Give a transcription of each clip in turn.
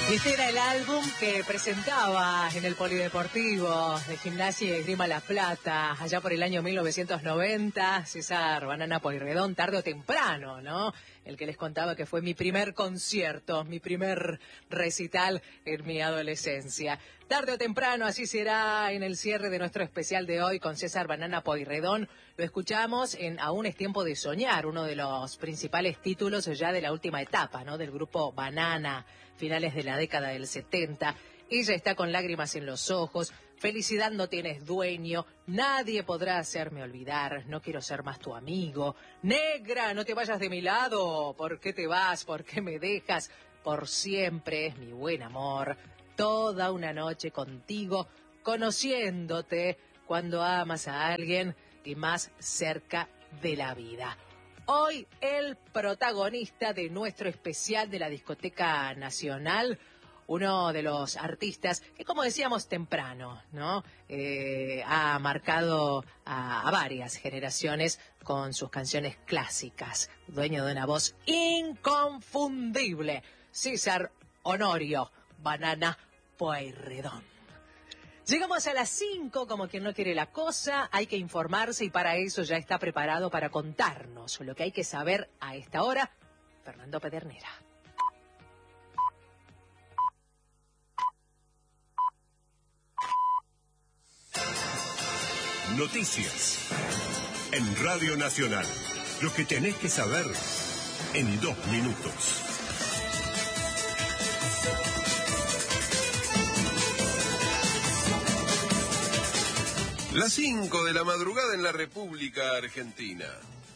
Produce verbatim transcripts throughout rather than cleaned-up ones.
Este era el álbum que presentaba en el Polideportivo de Gimnasia y Esgrima La Plata, allá por el año mil novecientos noventa, César Banana Pueyrredón, tarde o temprano, ¿no? El que les contaba que fue mi primer concierto, mi primer recital en mi adolescencia. Tarde o temprano, así será en el cierre de nuestro especial de hoy con César Banana Pueyrredón. Lo escuchamos en Aún es tiempo de soñar, uno de los principales títulos ya de la última etapa, ¿no? Del grupo Banana, finales de la década del setenta. Ella está con lágrimas en los ojos, felicidad no tienes dueño, nadie podrá hacerme olvidar, no quiero ser más tu amigo, negra, no te vayas de mi lado, ¿por qué te vas? ¿Por qué me dejas? Por siempre es mi buen amor, toda una noche contigo, conociéndote cuando amas a alguien y más cerca de la vida. Hoy el protagonista de nuestro especial de la Discoteca Nacional, uno de los artistas que, como decíamos temprano, ¿no? Eh, ha marcado a, a varias generaciones con sus canciones clásicas, dueño de una voz inconfundible, César Honorio Banana Pueyrredón. Llegamos a las cinco, como quien no quiere la cosa, hay que informarse y para eso ya está preparado para contarnos lo que hay que saber a esta hora, Fernando Pedernera. Noticias en Radio Nacional. Lo que tenés que saber en dos minutos. Las cinco de la madrugada en la República Argentina.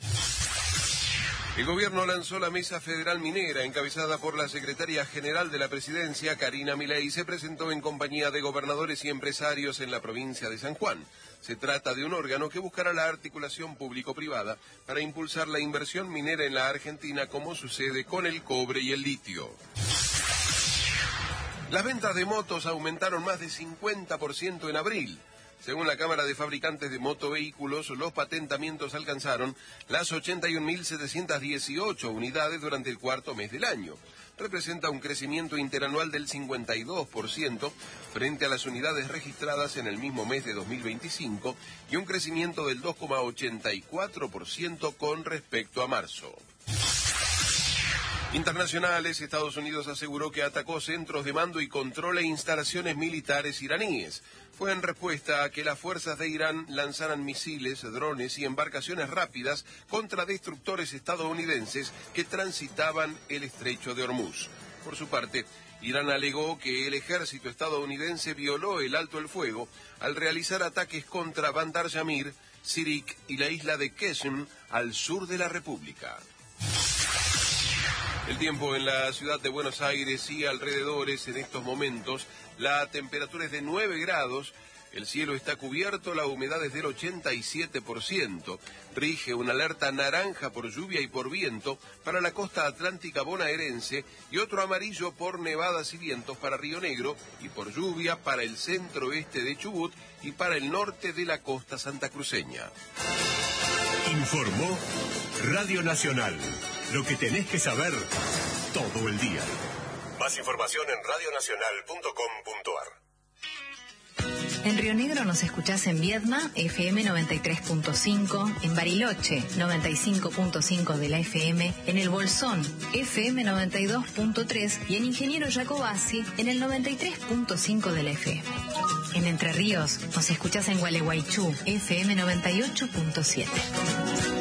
El gobierno lanzó la Mesa Federal Minera, encabezada por la secretaria general de la presidencia, Karina Milei, y se presentó en compañía de gobernadores y empresarios en la provincia de San Juan. Se trata de un órgano que buscará la articulación público-privada para impulsar la inversión minera en la Argentina, como sucede con el cobre y el litio. Las ventas de motos aumentaron más de cincuenta por ciento en abril. Según la Cámara de Fabricantes de Motovehículos, los patentamientos alcanzaron las ochenta y un mil setecientas dieciocho unidades durante el cuarto mes del año. Representa un crecimiento interanual del cincuenta y dos por ciento frente a las unidades registradas en el mismo mes de dos mil veinticinco y un crecimiento del dos coma ochenta y cuatro por ciento con respecto a marzo. Internacionales, Estados Unidos aseguró que atacó centros de mando y control e instalaciones militares iraníes. Fue en respuesta a que las fuerzas de Irán lanzaran misiles, drones y embarcaciones rápidas contra destructores estadounidenses que transitaban el estrecho de Hormuz. Por su parte, Irán alegó que el ejército estadounidense violó el alto el fuego al realizar ataques contra Bandar Yamir, Sirik y la isla de Qeshm al sur de la República. El tiempo en la ciudad de Buenos Aires y alrededores en estos momentos, la temperatura es de nueve grados, el cielo está cubierto, la humedad es del ochenta y siete por ciento, rige una alerta naranja por lluvia y por viento para la costa atlántica bonaerense y otro amarillo por nevadas y vientos para Río Negro y por lluvia para el centro-oeste de Chubut y para el norte de la costa santacruceña. Informó Radio Nacional. Lo que tenés que saber todo el día. Más información en radio nacional punto com punto a r. En Río Negro nos escuchás en Viedma, F M noventa y tres punto cinco, en Bariloche, noventa y cinco punto cinco de la F M, en El Bolsón, F M noventa y dos punto tres y en Ingeniero Jacobasi, en el noventa y tres punto cinco de la F M. En Entre Ríos nos escuchás en Gualeguaychú, F M noventa y ocho punto siete.